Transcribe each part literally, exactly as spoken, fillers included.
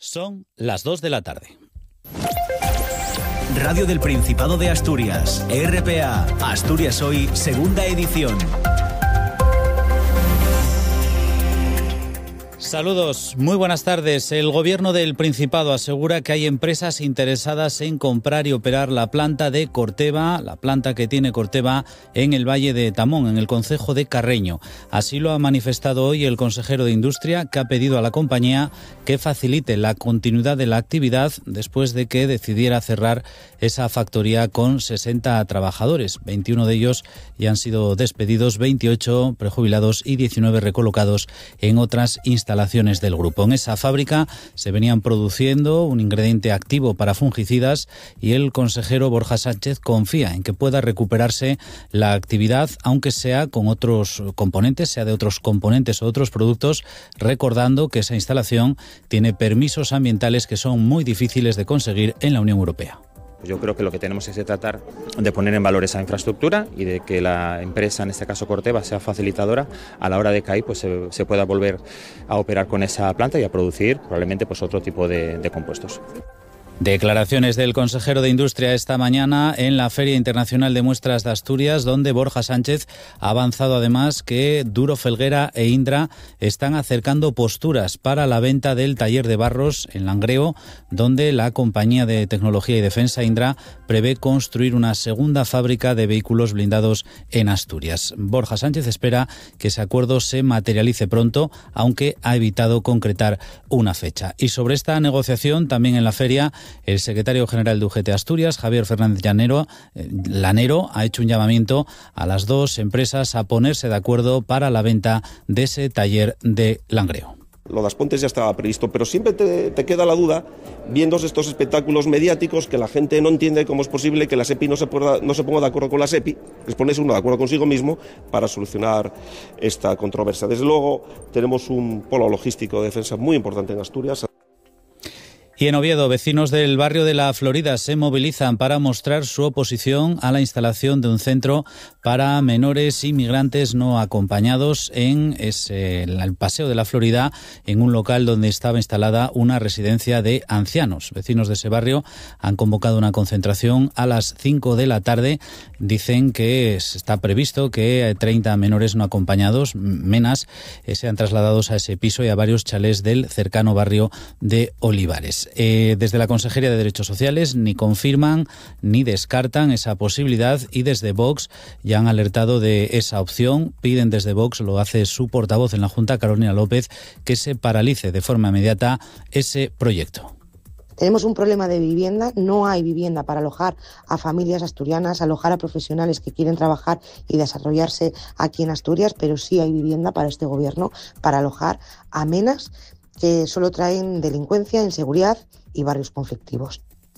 Son las dos de la tarde. Radio del Principado de Asturias, R P A, Asturias Hoy, segunda edición. Saludos, muy buenas tardes. El Gobierno del Principado asegura que hay empresas interesadas en comprar y operar la planta de Corteva, la planta que tiene Corteva en el Valle de Tamón, en el concejo de Carreño. Así lo ha manifestado hoy el consejero de Industria, que ha pedido a la compañía que facilite la continuidad de la actividad después de que decidiera cerrar esa factoría con sesenta trabajadores. veintiuno de ellos ya han sido despedidos, veintiocho prejubilados y diecinueve recolocados en otras instalaciones del grupo. En esa fábrica se venían produciendo un ingrediente activo para fungicidas y el consejero Borja Sánchez confía en que pueda recuperarse la actividad, aunque sea con otros componentes, sea de otros componentes o otros productos, recordando que esa instalación tiene permisos ambientales que son muy difíciles de conseguir en la Unión Europea. Yo creo que lo que tenemos es de tratar de poner en valor esa infraestructura y de que la empresa, en este caso Corteva, sea facilitadora a la hora de que ahí pues, se, se pueda volver a operar con esa planta y a producir probablemente pues, otro tipo de, de compuestos. Declaraciones del consejero de Industria esta mañana en la Feria Internacional de Muestras de Asturias, donde Borja Sánchez ha avanzado además que Duro Felguera e Indra están acercando posturas para la venta del taller de barros en Langreo, donde la compañía de tecnología y defensa Indra prevé construir una segunda fábrica de vehículos blindados en Asturias. Borja Sánchez espera que ese acuerdo se materialice pronto, aunque ha evitado concretar una fecha. Y sobre esta negociación, también en la feria, el secretario general de U G T Asturias, Javier Fernández Llanero, eh, Lanero, ha hecho un llamamiento a las dos empresas a ponerse de acuerdo para la venta de ese taller de Langreo. Lo de Aspontes ya estaba previsto, pero siempre te, te queda la duda, viendo estos espectáculos mediáticos, que la gente no entiende cómo es posible que la SEPI no se, pueda, no se ponga de acuerdo con la SEPI, es ponerse uno de acuerdo consigo mismo para solucionar esta controversia. Desde luego, tenemos un polo logístico de defensa muy importante en Asturias. Y en Oviedo, vecinos del barrio de La Florida se movilizan para mostrar su oposición a la instalación de un centro para menores inmigrantes no acompañados en ese, el Paseo de La Florida, en un local donde estaba instalada una residencia de ancianos. Vecinos de ese barrio han convocado una concentración a las cinco de la tarde. Dicen que está previsto que treinta menores no acompañados, menas, sean trasladados a ese piso y a varios chalés del cercano barrio de Olivares. Eh, desde la Consejería de Derechos Sociales ni confirman ni descartan esa posibilidad y desde Vox ya han alertado de esa opción. Piden desde Vox, lo hace su portavoz en la Junta, Carolina López, que se paralice de forma inmediata ese proyecto. Tenemos un problema de vivienda, no hay vivienda para alojar a familias asturianas, alojar a profesionales que quieren trabajar y desarrollarse aquí en Asturias, pero sí hay vivienda para este gobierno para alojar a menas que solo traen delincuencia, inseguridad y barrios conflictivos.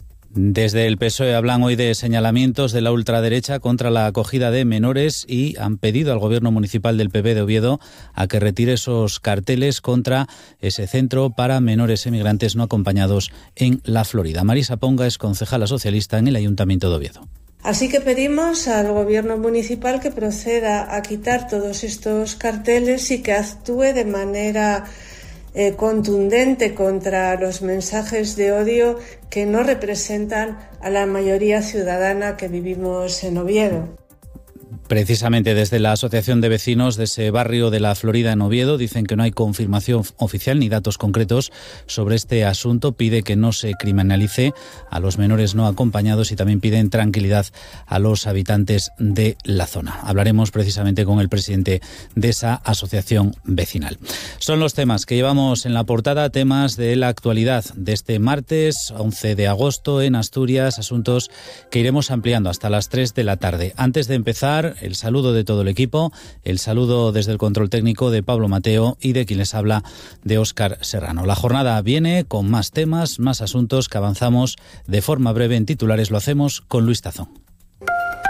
Desde el P S O E hablan hoy de señalamientos de la ultraderecha contra la acogida de menores y han pedido al Gobierno Municipal del P P de Oviedo a que retire esos carteles contra ese centro para menores emigrantes no acompañados en La Florida. Marisa Ponga es concejala socialista en el Ayuntamiento de Oviedo. Así que pedimos al Gobierno Municipal que proceda a quitar todos estos carteles y que actúe de manera Eh, contundente contra los mensajes de odio que no representan a la mayoría ciudadana que vivimos en Oviedo. Precisamente desde la Asociación de Vecinos de ese barrio de La Florida en Oviedo dicen que no hay confirmación oficial ni datos concretos sobre este asunto. Pide que no se criminalice a los menores no acompañados y también piden tranquilidad a los habitantes de la zona. Hablaremos precisamente con el presidente de esa asociación vecinal. Son los temas que llevamos en la portada, temas de la actualidad de este martes once de agosto en Asturias, asuntos que iremos ampliando hasta las tres de la tarde. Antes de empezar, el saludo de todo el equipo, el saludo desde el control técnico de Pablo Mateo y de quien les habla, de Óscar Serrano. La jornada viene con más temas, más asuntos que avanzamos de forma breve en titulares. Lo hacemos con Luis Tazón.